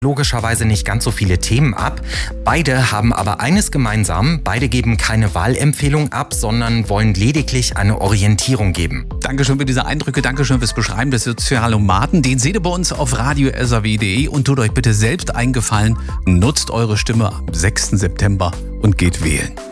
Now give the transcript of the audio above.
logischerweise nicht ganz so viele Themen ab. Beide haben aber eines gemeinsam: beide geben keine Wahlempfehlung ab, sondern wollen lediglich eine Orientierung geben. Dankeschön für diese Eindrücke, Dankeschön fürs Beschreiben des Sozialomaten. Den seht ihr bei uns auf radio.saw.de und tut euch bitte selbst einen Gefallen. Nutzt eure Stimme am 6. September und geht wählen.